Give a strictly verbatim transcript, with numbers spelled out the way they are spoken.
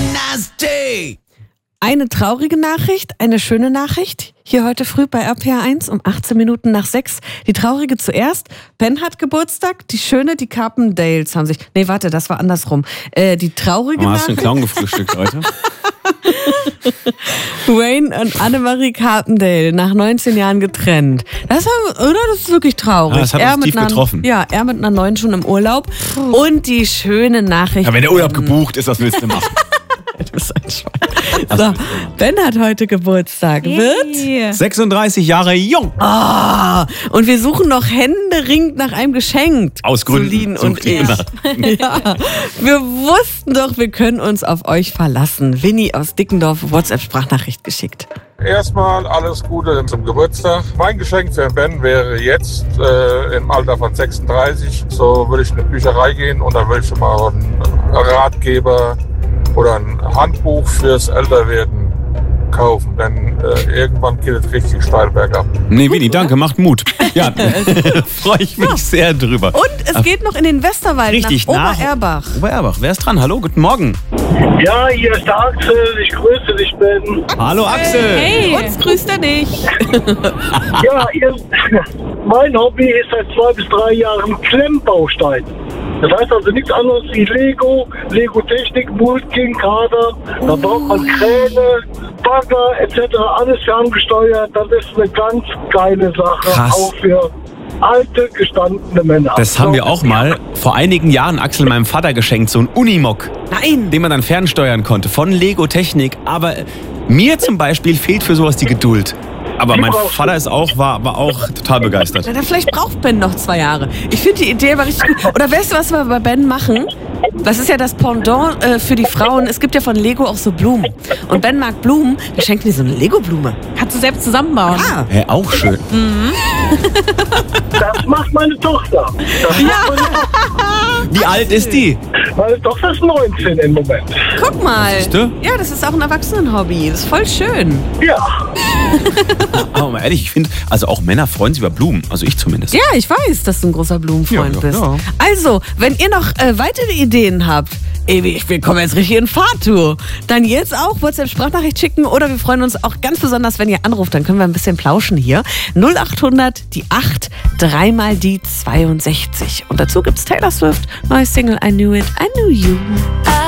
nasty. Eine traurige Nachricht, eine schöne Nachricht. Hier heute früh bei R P R eins um achtzehn Minuten nach sechs. Die traurige zuerst. Ben hat Geburtstag, die schöne, die Carpendales haben sich... Nee, warte, das war andersrum. Äh, die traurige Oh, Nachricht... hast du einen Clown gefrühstückt heute? Wayne und Annemarie Carpendale nach neunzehn Jahren getrennt. Das war, oder? Das ist wirklich traurig. Ja, das hat er uns mit tief einer, getroffen. Ja, er mit einer neuen schon im Urlaub. Und die schöne Nachricht... Ja, wenn der Urlaub gebucht ist, was willst du machen? Du bist ein Schwein. So, Ben hat heute Geburtstag. Wird? sechsunddreißig Jahre jung. Ah, und wir suchen noch händeringend nach einem Geschenk. Aus Gründen. Solin und Sucht ich. ihr Ja, wir wussten doch, wir können uns auf euch verlassen. Winnie aus Dickendorf, WhatsApp-Sprachnachricht geschickt. Erstmal alles Gute zum Geburtstag. Mein Geschenk für Ben wäre jetzt äh, im Alter von sechsunddreißig. So würde ich in eine Bücherei gehen und dann würde ich mal einen Ratgeber oder ein Handbuch fürs Älterwerden kaufen, denn äh, irgendwann geht es richtig steil bergab. Nee, Winnie, danke, macht Mut. Ja, freue ich mich sehr drüber. Und es geht noch in den Westerwald Richtig, nach nach Obererbach. Obererbach, wer ist dran? Hallo, guten Morgen. Ja, hier ist der Axel, ich grüße dich, Ben. Hallo Axel. Hey, uns grüßt er nicht. Ja, ihr, mein Hobby ist seit zwei bis drei Jahren Klemmbaustein. Das heißt also nichts anderes wie Lego, Lego-Technik, Mulking, Kader. Da braucht man Kräne, Bagger et cetera. Alles ferngesteuert. Das ist eine ganz geile Sache, Krass. auch für alte, gestandene Männer. Das haben wir auch mal vor einigen Jahren Axel meinem Vater geschenkt, so ein Unimog, Nein. den man dann fernsteuern konnte von Lego Technik. Aber mir zum Beispiel fehlt für sowas die Geduld. Aber Die mein brauchst du. Vater ist auch, war, war auch total begeistert. Na, dann vielleicht braucht Ben noch zwei Jahre. Ich finde die Idee aber richtig gut. Oder weißt du, was wir bei Ben machen? Das ist ja das Pendant äh, für die Frauen. Es gibt ja von Lego auch so Blumen. Und Ben mag Blumen. Wir schenken dir so eine Lego-Blume. Kannst du selbst zusammenbauen. Ah, Hä, auch schön. Das macht meine Tochter. Das macht meine, Wie alt ist die? meine Tochter ist neunzehn im Moment. guck mal. Siehste? Ja, das ist auch ein Erwachsenen-Hobby. Das ist voll schön. Ja. Aber mal ehrlich, ich finde, also auch Männer freuen sich über Blumen. Also ich zumindest. Ja, ich weiß, dass du ein großer Blumenfreund Ja, ja, bist. ja. Also, wenn ihr noch äh, weitere Ideen habt, ewig, wir kommen jetzt richtig in Fahrtour, dann jetzt auch WhatsApp-Sprachnachricht schicken oder wir freuen uns auch ganz besonders, wenn ihr anruft, dann können wir ein bisschen plauschen hier. null acht hundert, die acht, dreimal die zweiundsechzig. Und dazu gibt's Taylor Swift, neue Single I Knew It, I Knew You.